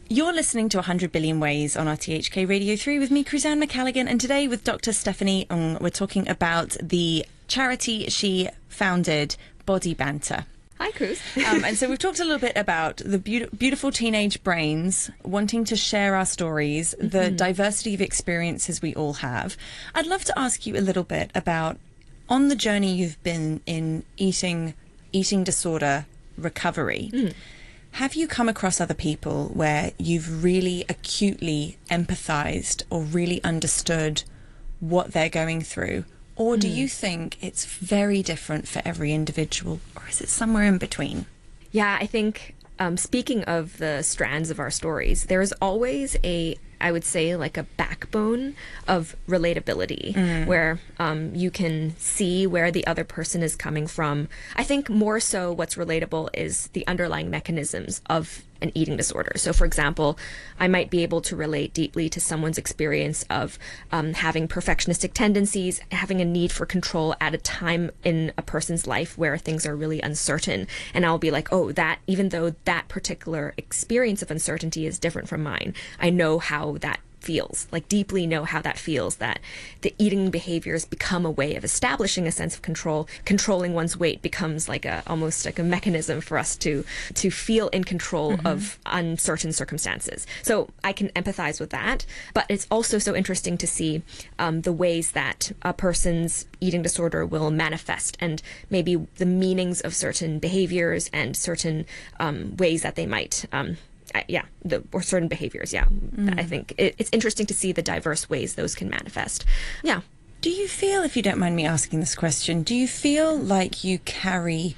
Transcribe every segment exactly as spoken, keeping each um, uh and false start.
You're listening to one hundred billion Ways on R T H K Radio three with me, Cruzanne McCalligan, and today with Doctor Stephanie Ng, we're talking about the charity she founded, Body Banter. Hi, Cruz. um, and so we've talked a little bit about the be- beautiful teenage brains wanting to share our stories, mm-hmm. the diversity of experiences we all have. I'd love to ask you a little bit about, on the journey you've been in eating, eating disorder recovery, mm. have you come across other people where you've really acutely empathized or really understood what they're going through? Or do mm. you think it's very different for every individual, or is it somewhere in between? Yeah, I think um, speaking of the strands of our stories, there is always a, I would say, like a backbone of relatability mm. where um, you can see where the other person is coming from. I think more so what's relatable is the underlying mechanisms of an eating disorder. So, for example, I might be able to relate deeply to someone's experience of um, having perfectionistic tendencies, having a need for control at a time in a person's life where things are really uncertain. And I'll be like, oh, that, even though that particular experience of uncertainty is different from mine, I know how that feels, like deeply know how that feels, that the eating behaviors become a way of establishing a sense of control. Controlling one's weight becomes like a almost like a mechanism for us to to feel in control mm-hmm. of uncertain circumstances. So I can empathize with that, but it's also so interesting to see um, the ways that a person's eating disorder will manifest, and maybe the meanings of certain behaviors and certain um, ways that they might um, Uh, yeah, the, or certain behaviors, yeah. Mm. I think it, it's interesting to see the diverse ways those can manifest. Yeah. Do you feel, if you don't mind me asking this question, do you feel like you carry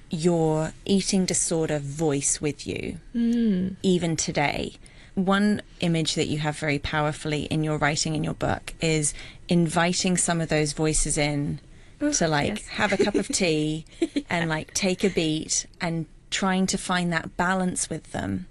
your eating disorder voice with you, mm. even today? One image that you have very powerfully in your writing in your book is inviting some of those voices in Ooh, to, like, yes. have a cup of tea yeah. and, like, take a beat and trying to find that balance with them.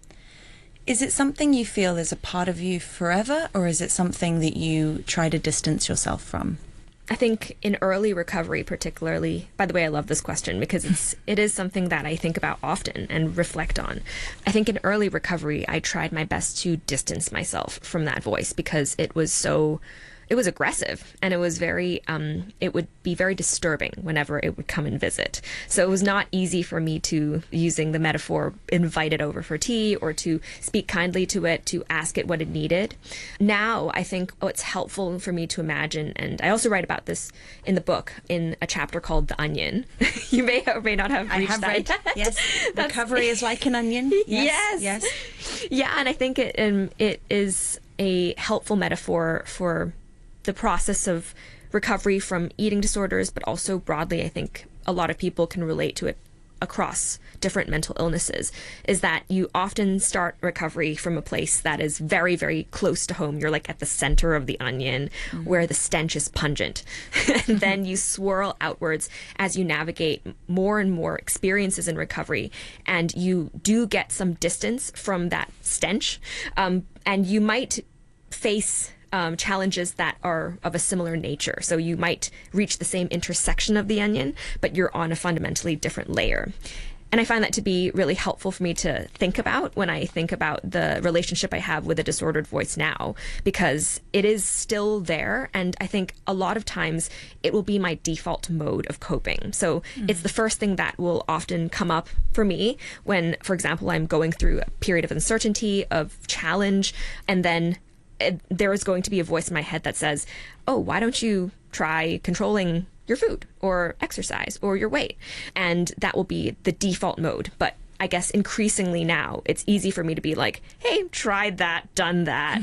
Is it something you feel is a part of you forever, or is it something that you try to distance yourself from? I think in early recovery particularly, by the way, I love this question because it's it is something that I think about often and reflect on. I think in early recovery, I tried my best to distance myself from that voice because it was so... It was aggressive, and it was very, um, it would be very disturbing whenever it would come and visit. So it was not easy for me to, using the metaphor, invite it over for tea or to speak kindly to it, to ask it what it needed. Now, I think oh, it's helpful for me to imagine, and I also write about this in the book in a chapter called The Onion. You may or may not have reached I have that read, yet. Yes. Recovery is like an onion. Yes. Yes. yes. Yeah, and I think it, um, it is a helpful metaphor for the process of recovery from eating disorders, but also broadly, I think a lot of people can relate to it across different mental illnesses, is that you often start recovery from a place that is very, very close to home. You're like at the center of the onion mm-hmm. where the stench is pungent. And then you swirl outwards as you navigate more and more experiences in recovery. And you do get some distance from that stench. Um, and you might face Um, challenges that are of a similar nature. So you might reach the same intersection of the onion, but you're on a fundamentally different layer. And I find that to be really helpful for me to think about when I think about the relationship I have with a disordered voice now, because it is still there. And I think a lot of times it will be my default mode of coping. So mm-hmm. it's the first thing that will often come up for me when, for example, I'm going through a period of uncertainty, of challenge, and then there is going to be a voice in my head that says, oh, why don't you try controlling your food or exercise or your weight? And that will be the default mode. But I guess increasingly now, it's easy for me to be like, hey, tried that, done that.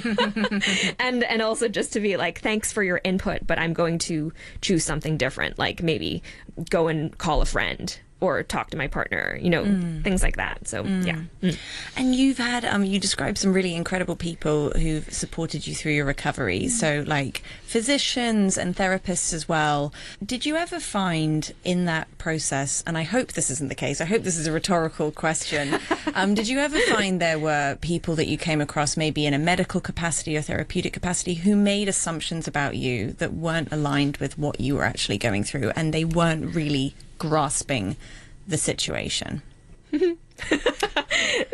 and and also just to be like, thanks for your input, but I'm going to choose something different, like maybe go and call a friend or talk to my partner, you know, mm. things like that. So, mm. yeah. Mm. And you've had, um, you described some really incredible people who've supported you through your recovery. Mm. So, like, physicians and therapists as well. Did you ever find in that process, and I hope this isn't the case, I hope this is a rhetorical question, um, did you ever find there were people that you came across, maybe in a medical capacity or therapeutic capacity, who made assumptions about you that weren't aligned with what you were actually going through, and they weren't really grasping the situation? This is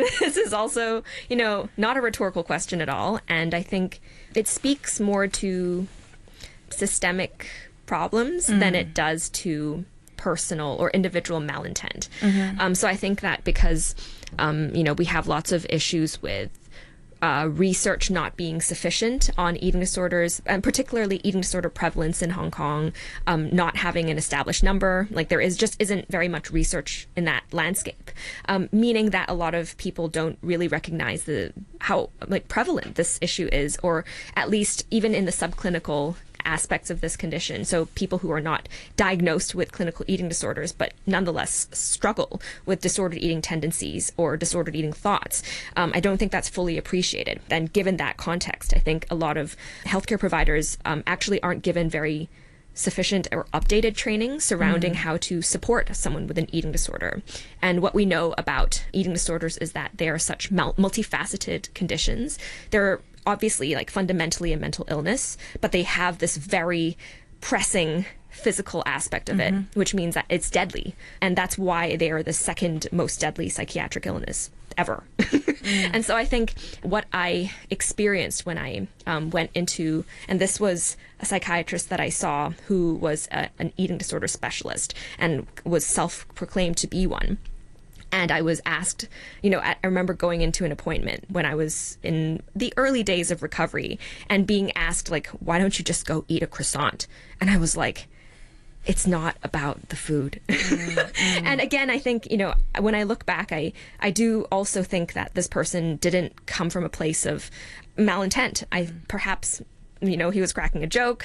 is also, you know, not a rhetorical question at all. And I think it speaks more to systemic problems mm. than it does to personal or individual malintent. Mm-hmm. Um, so I think that because, um, you know, we have lots of issues with Uh, research not being sufficient on eating disorders, and particularly eating disorder prevalence in Hong Kong, um, not having an established number. Like there is just isn't very much research in that landscape, um, meaning that a lot of people don't really recognize the how like prevalent this issue is, or at least even in the subclinical aspects of this condition. So people who are not diagnosed with clinical eating disorders, but nonetheless struggle with disordered eating tendencies or disordered eating thoughts. Um, I don't think that's fully appreciated. And given that context, I think a lot of healthcare providers um, actually aren't given very sufficient or updated training surrounding mm. how to support someone with an eating disorder. And what we know about eating disorders is that they are such multifaceted conditions. They're obviously like fundamentally a mental illness, but they have this very pressing physical aspect of mm-hmm. it, which means that it's deadly. And that's why they are the second most deadly psychiatric illness ever. mm. And so I think what I experienced when I um, went into, and this was a psychiatrist that I saw who was a, an eating disorder specialist and was self-proclaimed to be one. And I was asked, you know, I remember going into an appointment when I was in the early days of recovery and being asked, like, why don't you just go eat a croissant? And I was like, it's not about the food. Mm, mm. And again, I think, you know, when I look back, I, I do also think that this person didn't come from a place of malintent. I mm. perhaps... you know, he was cracking a joke.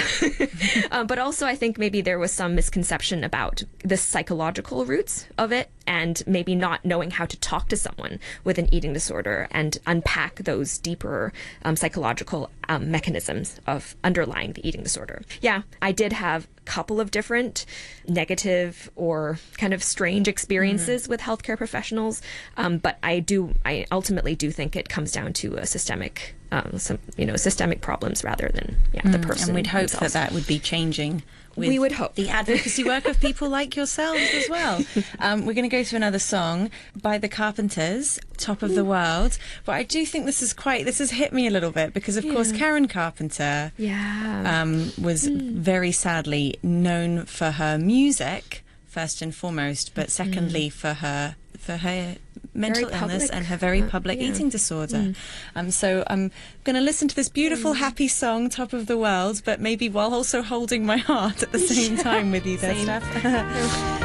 um, but also I think maybe there was some misconception about the psychological roots of it and maybe not knowing how to talk to someone with an eating disorder and unpack those deeper um, psychological um, mechanisms of underlying the eating disorder. Yeah, I did have a couple of different negative or kind of strange experiences mm-hmm. with healthcare professionals. Um, but I do, I ultimately do think it comes down to a systemic Um, some, you know, systemic problems rather than yeah, the person. And we'd hope themselves. that that would be changing with we would hope. the advocacy work of people like yourselves as well. Um, we're going to go to another song by the Carpenters, Top of the World. But I do think this is quite, this has hit me a little bit because, of yeah. course, Karen Carpenter yeah. um, was mm. very sadly known for her music, first and foremost, but secondly mm. for her for her mental illness and her very public uh, yeah. eating disorder. Mm. Um, so I'm going to listen to this beautiful, mm. happy song, Top of the World, but maybe while also holding my heart at the same time with you there, Steph.